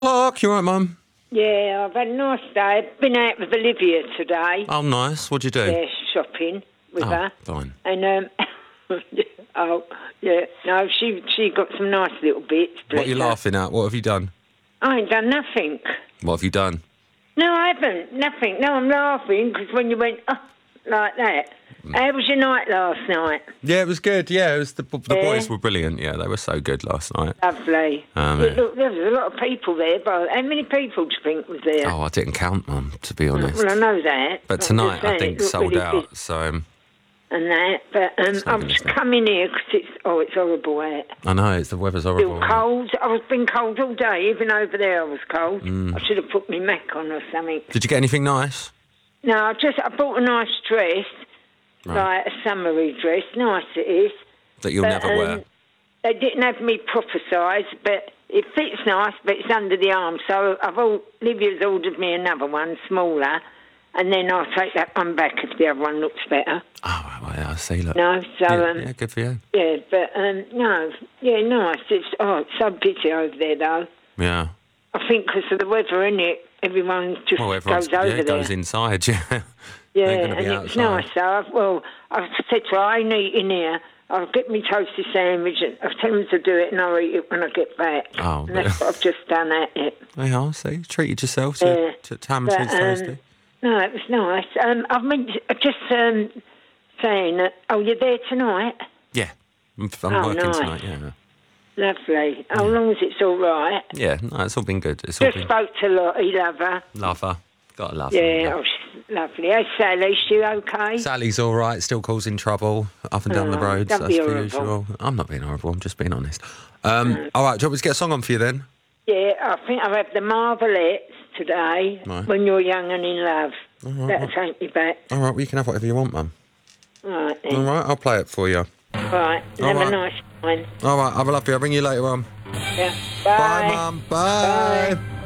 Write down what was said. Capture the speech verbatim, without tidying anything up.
Clark, you all right, Mum? Yeah, I've had a nice day. I've been out with Olivia today. Oh, nice. What'd you do? Yeah, shopping with oh, her. fine. And, um, oh, yeah, no, she she got some nice little bits. What are you her. laughing at? What have you done? I ain't done nothing. What have you done? No, I haven't. Nothing. No, I'm laughing because when you went, oh, like that. Mm. How was your night last night? Yeah, it was good. Yeah, it was the, the Yeah. boys were brilliant. Yeah, they were so good last night. Lovely. Um, Yeah, yeah. look, there was a lot of people there, but how many people do you think was there? Oh, I didn't count, Mum, to be honest. Well, I know that. But I'm tonight, just saying, I think, it looked sold really out. busy So um, and that, but um, not I've gonna just stop. come in here because it's, oh, it's horrible out. I know it's the weather's Still horrible. cold. I was been cold all day. Even over there, I was cold. Mm. I should have put my Mac on or something. Did you get anything nice? No, I just I bought a nice dress, Right. like a summery dress. Nice it is. That you'll But, never um, wear. They didn't have me proper size, but it fits nice. But it's under the arm, so I've all, Livia's ordered me another one, smaller, and then I'll take that one back if the other one looks better. Oh, well, yeah, I see. Look. No, so yeah, um, yeah, good for you. yeah, but um, no, yeah, nice. It's oh, it's so busy over there though. Yeah. I think because of the weather, innit? Everyone just Well, everyone goes over yeah, there. goes inside. Yeah. Yeah, They're gonna and be it's outside. nice. So, I've, well, I've said to her, I ain't eating here. I'll get me toasty sandwich and I'll tell them to do it and I'll eat it when I get back. Oh, and that's yeah. what I've just done at it. Yeah, I see. Treated yourself to, Yeah. to, to ham and But, cheese um, toasty. No, it was nice. Um, I've been just um, saying that, oh, you're there tonight? Yeah. I'm, I'm Oh, working nice. tonight, yeah. Lovely. How long as it's all right? Yeah, no, it's all been good. It's all Just been... spoke to Lottie, love her. Love her. Gotta love her. Yeah, oh, she's lovely. Hey, Sally, she okay? Sally's all right, still causing trouble up and down the Oh, roads. don't That's be the horrible. usual. I'm not being horrible, I'm just being honest. Um, all right, do you want me to get a song on for you then? Yeah, I think I'll have the Marvelettes today, Right. When You're Young and in Love. That'll take me back. All right, well, you can have whatever you want, Mum. Right, then. All right, I'll play it for you. Right, All have right. a nice one. All right, have a lovely. I'll ring you later on. Yeah. Bye, Bye. Mum. Bye. Bye.